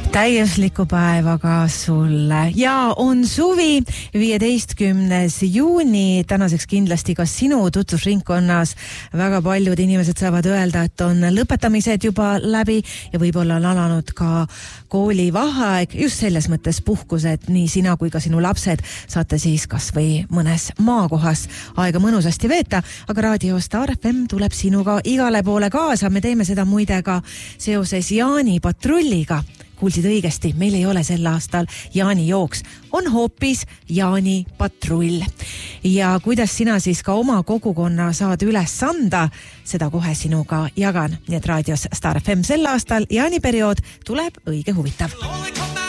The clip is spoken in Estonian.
Täiuslikku päeva ka sulle ja on suvi 15. juuni. Tänaseks kindlasti ka sinu tutvusringkonnas väga paljud inimesed saavad öelda, et on lõpetamised juba läbi ja võib-olla on alanud ka koolivaheaeg. Just selles mõttes puhkused, nii sina kui ka sinu lapsed saate siis kas või mõnes maakohas aega mõnusasti veeta, aga Raadio Star FM tuleb sinuga igale poole kaasa. Me teeme seda muide ka seoses jaanipatrulliga. Kuulsid õigesti, meil ei ole sel aastal jaanijooks, on hoopis jaanipatrull. Ja kuidas sina siis ka oma kogukonna saad üles anda, seda kohe sinuga jagan. Nii et Raadios Star FM sel aastal jaaniperiood tuleb õige huvitav.